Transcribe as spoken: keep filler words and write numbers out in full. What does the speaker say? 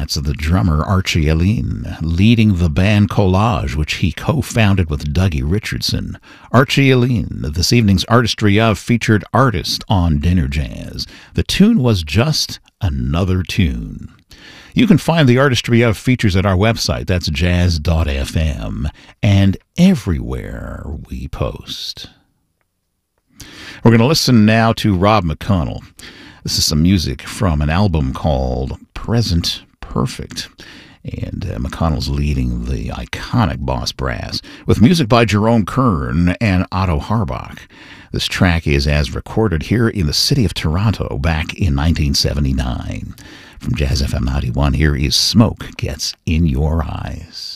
That's the drummer Archie Alleyne, leading the band Collage, which he co-founded with Dougie Richardson. Archie Alleyne, this evening's Artistry Of, featured Artist on Dinner Jazz. The tune was just another tune. You can find the Artistry Of features at our website, that's jazz dot f m, and everywhere we post. We're going to listen now to Rob McConnell. This is some music from an album called Present Perfect. And uh, McConnell's leading the iconic Boss Brass, with music by Jerome Kern and Otto Harbach. This track is as recorded here in the city of Toronto back in nineteen seventy-nine. From Jazz F M ninety-one, here is Smoke Gets in Your Eyes.